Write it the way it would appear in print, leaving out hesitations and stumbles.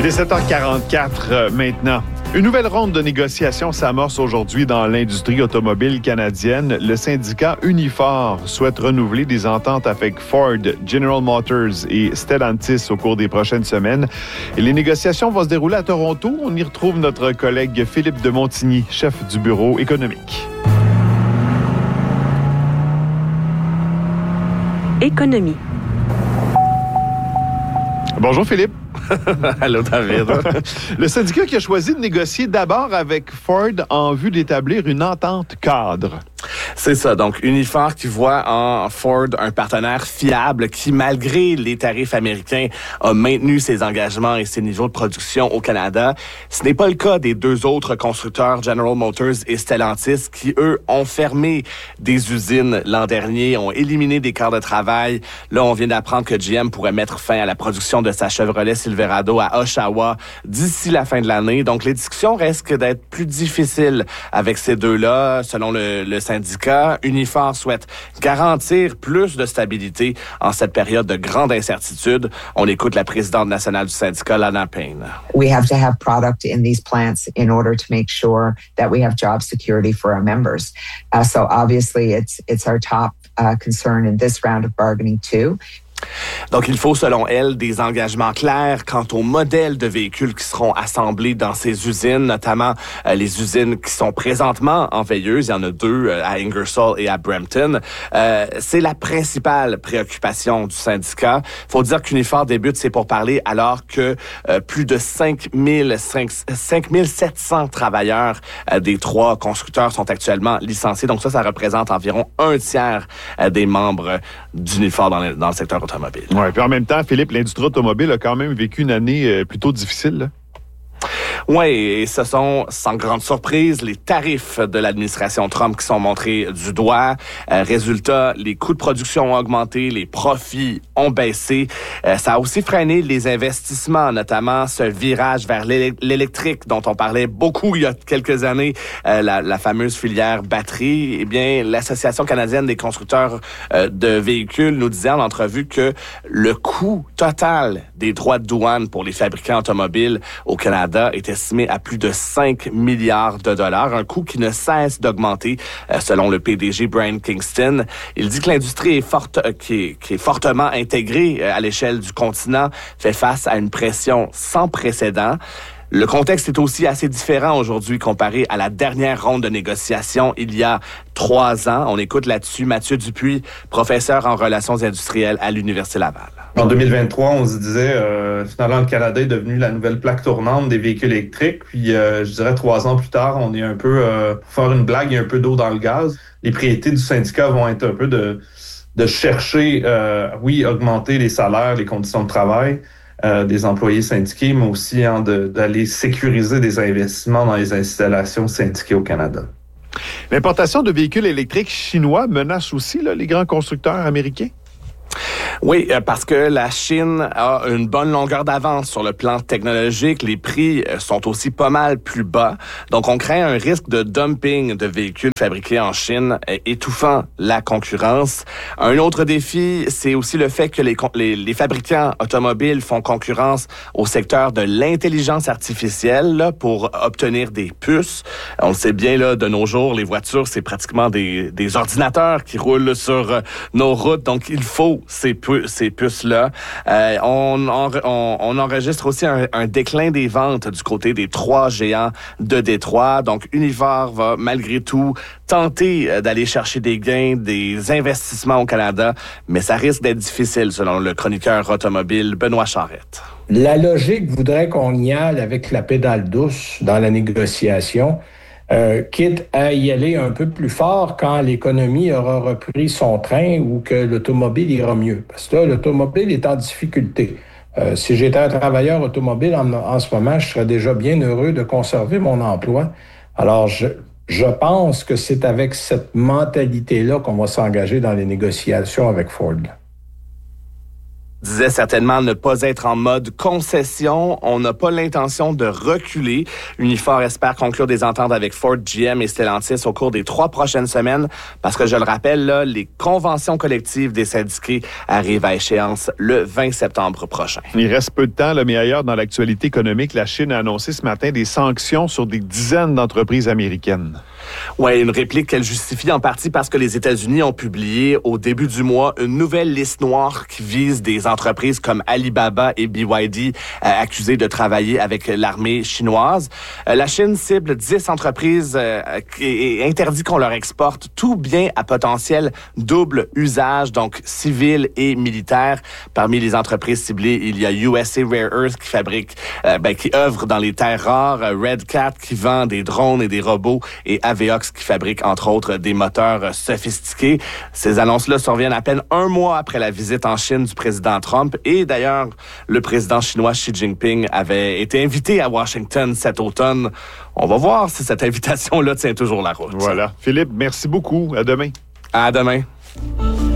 Il est 7h44 maintenant. Une nouvelle ronde de négociations s'amorce aujourd'hui dans l'industrie automobile canadienne. Le syndicat Unifor souhaite renouveler des ententes avec Ford, General Motors et Stellantis au cours des prochaines semaines. Et les négociations vont se dérouler à Toronto. On y retrouve notre collègue Philippe de Montigny, chef du bureau économique. Économie. Bonjour Philippe. Allô, David. Le syndicat qui a choisi de négocier d'abord avec Ford en vue d'établir une entente cadre. C'est ça. Donc, Unifor qui voit en Ford un partenaire fiable qui, malgré les tarifs américains, a maintenu ses engagements et ses niveaux de production au Canada. Ce n'est pas le cas des deux autres constructeurs, General Motors et Stellantis, qui, eux, ont fermé des usines l'an dernier, ont éliminé des quarts de travail. Là, on vient d'apprendre que GM pourrait mettre fin à la production de sa Chevrolet Silverado à Oshawa d'ici la fin de l'année. Donc, les discussions risquent d'être plus difficiles avec ces deux-là, selon le syndicat. Unifor souhaite garantir plus de stabilité en cette période de grande incertitude. On écoute la présidente nationale du syndicat, Lana Payne. We have to have product in these plants in order to make sure that we have job security for our members. So obviously it's our top concern in this round of bargaining too. Donc, il faut, selon elle, des engagements clairs quant aux modèles de véhicules qui seront assemblés dans ces usines, notamment les usines qui sont présentement en veilleuse. Il y en a deux à Ingersoll et à Brampton. C'est la principale préoccupation du syndicat. Il faut dire qu'Unifor débute ses pourparlers alors que plus de 5700 travailleurs des trois constructeurs sont actuellement licenciés. Donc ça représente environ un tiers des membres d'Unifor dans le secteur automobile. Oui, puis en même temps, Philippe, l'industrie automobile a quand même vécu une année plutôt difficile, là. Oui, et ce sont, sans grande surprise, les tarifs de l'administration Trump qui sont montrés du doigt. Résultat, les coûts de production ont augmenté, les profits ont baissé. Ça a aussi freiné les investissements, notamment ce virage vers l'électrique dont on parlait beaucoup il y a quelques années, la fameuse filière batterie. Eh bien, l'Association canadienne des constructeurs de véhicules nous disait en entrevue que le coût total des droits de douane pour les fabricants automobiles au Canada est estimé à plus de 5 milliards de dollars, un coût qui ne cesse d'augmenter, selon le PDG Brian Kingston. Il dit que l'industrie qui est fortement intégrée à l'échelle du continent fait face à une pression sans précédent. Le contexte est aussi assez différent aujourd'hui comparé à la dernière ronde de négociations il y a 3 ans. On écoute là-dessus Mathieu Dupuis, professeur en relations industrielles à l'Université Laval. En 2023, on se disait, finalement, le Canada est devenu la nouvelle plaque tournante des véhicules électriques. Puis, je dirais 3 ans plus tard, on est un peu, pour faire une blague, il y a un peu d'eau dans le gaz. Les priorités du syndicat vont être un peu de chercher, augmenter les salaires, les conditions de travail des employés syndiqués, mais aussi d'aller sécuriser des investissements dans les installations syndiquées au Canada. L'importation de véhicules électriques chinois menace aussi les grands constructeurs américains? Oui, parce que la Chine a une bonne longueur d'avance sur le plan technologique. Les prix sont aussi pas mal plus bas. Donc, on craint un risque de dumping de véhicules fabriqués en Chine, étouffant la concurrence. Un autre défi, c'est aussi le fait que les fabricants automobiles font concurrence au secteur de l'intelligence artificielle là, pour obtenir des puces. On le sait bien, là, de nos jours, les voitures, c'est pratiquement des ordinateurs qui roulent sur nos routes. Donc, il faut ces puces-là. On enregistre aussi un déclin des ventes du côté des 3 géants de Détroit. Donc, Unifor va malgré tout tenter d'aller chercher des gains, des investissements au Canada, mais ça risque d'être difficile, selon le chroniqueur automobile Benoît Charette. La logique voudrait qu'on y aille avec la pédale douce dans la négociation, quitte à y aller un peu plus fort quand l'économie aura repris son train ou que l'automobile ira mieux. Parce que là, l'automobile est en difficulté. Si j'étais un travailleur automobile en ce moment, je serais déjà bien heureux de conserver mon emploi. Alors, je pense que c'est avec cette mentalité-là qu'on va s'engager dans les négociations avec Ford. disait certainement ne pas être en mode concession. On n'a pas l'intention de reculer. Unifor espère conclure des ententes avec Ford, GM et Stellantis au cours des 3 prochaines semaines parce que, je le rappelle, là, les conventions collectives des syndiqués arrivent à échéance le 20 septembre prochain. Il reste peu de temps, là, mais ailleurs dans l'actualité économique, la Chine a annoncé ce matin des sanctions sur des dizaines d'entreprises américaines. Oui, une réplique qu'elle justifie en partie parce que les États-Unis ont publié au début du mois une nouvelle liste noire qui vise des entreprises comme Alibaba et BYD accusées de travailler avec l'armée chinoise. La Chine cible 10 entreprises et interdit qu'on leur exporte tout bien à potentiel double usage, donc civil et militaire. Parmi les entreprises ciblées, il y a USA Rare Earth qui fabrique, qui œuvre dans les terres rares, Red Cat qui vend des drones et des robots et Aveox qui fabrique entre autres des moteurs sophistiqués. Ces annonces-là surviennent à peine un mois après la visite en Chine du président Trump et d'ailleurs le président chinois Xi Jinping avait été invité à Washington cet automne. On va voir si cette invitation-là tient toujours la route. Voilà. Philippe, merci beaucoup. À demain. À demain.